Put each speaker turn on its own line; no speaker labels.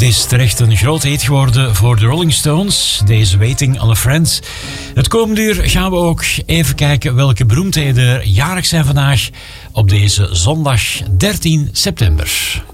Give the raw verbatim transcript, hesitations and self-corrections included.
Het is terecht een groot hit geworden voor de Rolling Stones, deze Waiting on a Friend. Het komende uur gaan we ook even kijken welke beroemdheden er jarig zijn vandaag op deze zondag dertien september.